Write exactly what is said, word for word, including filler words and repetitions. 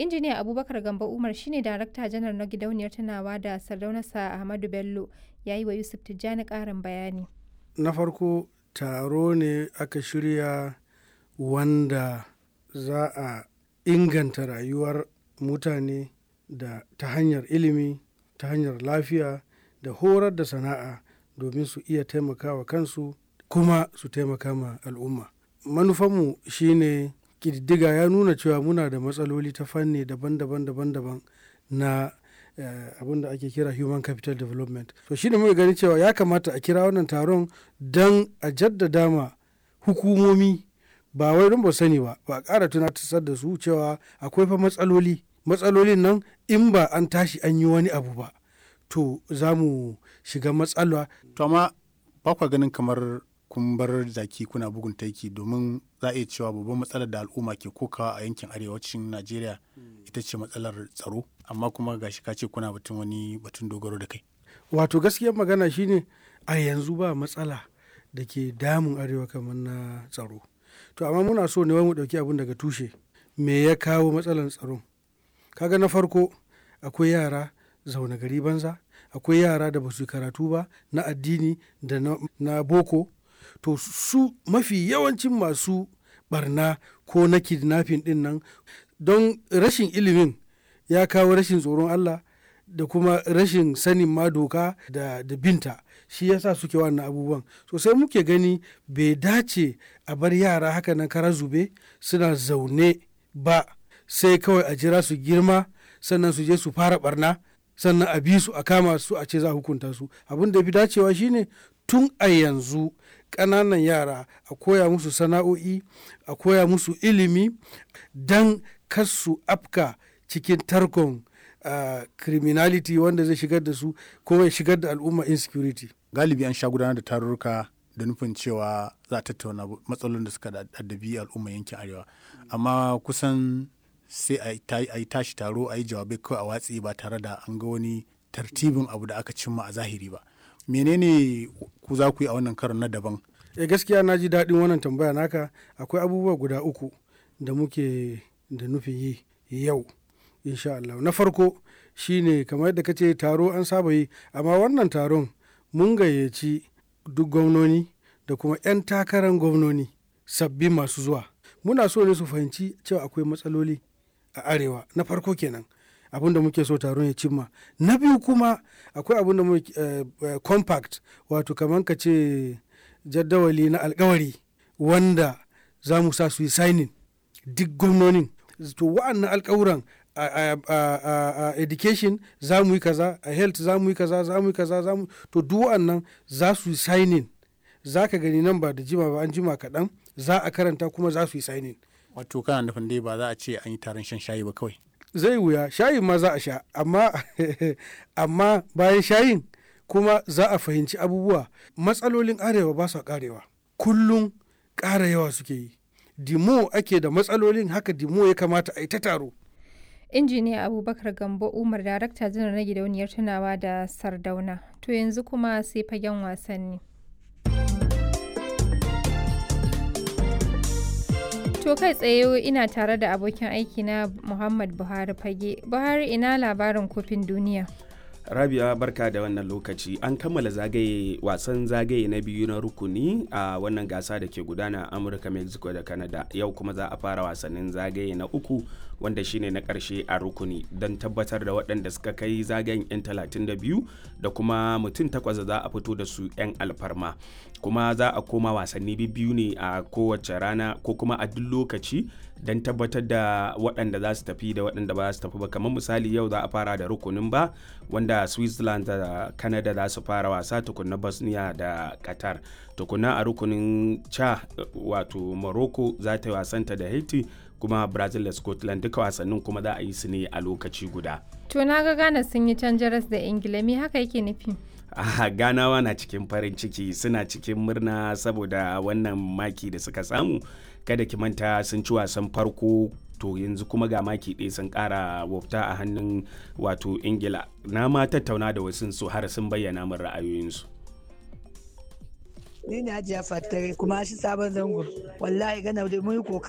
Injiniya Abubakar Gambo Umar shine Darakta Janar na Gidauniyar Tunawa da Sardauna Sa Ahmadu Bello ya yi wa Yusuf Tijjani ƙarin bayani. Na farko taro ne aka shirya wanda za a inganta rayuwar mutane da ta hanyar ilimi, ta hanyar lafiya da horar da sana'a domin su iya taimakawa kansu kuma su taimaka ma al'umma. Manufanmu shine ƙididdiga ya nuna cewa muna da matsaloli ta fanni daban-daban daban-daban na uh, abin da ake kira human capital development. To shine muka gani cewa ya kamata a kira wannan taron don a jaddada ma hukumomi ba wai don ba sani ba ba a ƙara tunatar da su cewa akwai fa matsaloli matsalolin nan in ba an tashi an yi wani abu ba to za mu shiga matsala. To amma ba kwa ganin kamar kun bar zaki kuna bugun taiki, domin za a iya cewa babban matsalar da al'umma ke kokawa a yankin arewacin Najeriya ita ce matsalar tsaro, amma kuma gashi ka ce kuna batun wani batun dogaro da kai. Wato gaskiyar magana shine a yanzu ba matsala da ke damun arewa kamar na tsaro. To amma muna so ne mu ɗauki abin daga tushe. Me ya kawo matsalar tsaron? Kaga na farko akwai yara zaune gari banza, akwai yara da ba su karatu ba na addini da na, na boko. To su mafi yawancin masu barna ko na kidnapping din nan don rashin ilimin ya kawo rashin tsoron Allah da kuma rashin sanin ma doka da, da binta, shi yasa suke wannan abubuwan. So sai muke gani bai dace a bar yara haka nan kara zube suna zaune ba, sai kawai a jira su girma sannan su je su fara barna sannan a bi su a kama su a ce za a hukunta su. Abin da fi dacewa shine tun a yanzu ƙananan yara a koya musu sana'o'i, a koya musu ilimi don kar su afka cikin tarkon uh, criminality wanda zai shigar da su ko ya shigar da al'umma insecurity. Galibi an sha gudanar da tarurruka da nufin cewa za a tattauna matsalolin da suka addabi al'umma yankin arewa, amma kusan sai a yi tashi taro a yi jawabai kawai a watsi ba tare da an ga wani tartibin abu da aka cimma a zahiri ba. Menene ku za ku yi a wannan karon na daban? E gaskiya na ji daɗin wannan tambaya naka. Akwai abubuwa guda uku da muke da nufin yi yau insha Allah. Na farko shine kamar yadda kace taro an saba yi, amma wannan taron mun gayyaci duk gwamnoni da kuma 'yan takarar gwamnoni sabbi masu zuwa. Muna so ne su fahimci cewa akwai matsaloli a arewa. Na farko kenan abin da muke so taron ya cimma. Na biyu kuma akwai abin da muke uh, uh, compact, wato kamar ka ce jadawali na alkawari wanda za mu sa su yi signing duk gwamnonin. To wa'annan alkawuran a uh, uh, uh, uh, education za mu yi kaza, a health za mu yi kaza, za mu yi kaza, za mu to duk wa'annan za su yi signing. Za ka gani nan ba da jima ba an jima kaɗan za a karanta kuma za su yi signing. Wato kana nufin dai ba za a ce an yi taron shan shayi ba kawai? Zai wuya, shayin ma za a sha, amma amma bayan shayin kuma za a fahimci abubuwa. Matsalolin arewa ba su karewa, kullum ƙara yawa suke yi. Dimo ake da matsalolin, haka dimo ya kamata a yi ta taro. Injiniya Abubakar Gambo Umar, Darakta Janar na Gidauniyar Tunawa da Sardauna. To yanzu kuma sai fagen wasanni. To kai tsaye ina tare da abokin aiki na Muhammad Buhari Fage. Buhari, ina labarin kofin duniya. Rabia, barka da wannan lokaci. An kammala zagaye wasan zagaye na biyu na rukuni a wannan gasa da ke gudana a Amurka, Mexico da Canada. Yau kuma za a fara wasannin zagaye na uku wanda shine na ƙarshe a rukuni don tabbatar da waɗanda suka kai zagayen 'yan talatin da biyu da kuma mutum takwas za a fito da su 'yan alfarma. Kuma za a koma wasanni biyu ne a kowace rana ko kuma a duk lokaci don tabbatar da waɗanda za su tafi da waɗanda ba su tafi ba. Kamar misali yau za a fara da rukunin ba wanda Switzerland da Canada za su fara wasa, tukunna Bosnia da Qatar. Tukunna a rukunin ca wato Morocco za ta yi wasanta da Haiti, kuma Brazil da Scotland duka wasannin kuma za a yi su ne a lokaci guda. To na ga Ghana sun yi can jaras da Ingila, me haka yake nufi? Ah, Ganawa na cikin farin ciki, suna cikin murna saboda wannan maki da suka samu. Kada ki manta sun ci wasan farko, to yanzu kuma ga maki ɗaya sun ƙara wafta a hannun wato Ingila. Na ma tattauna da wasu su har sun bayyana min ra'ayoyinsu. Ni ne Hajiya Fattare kuma shi sabon zango. Wallahi Ghana da mun yi kokari.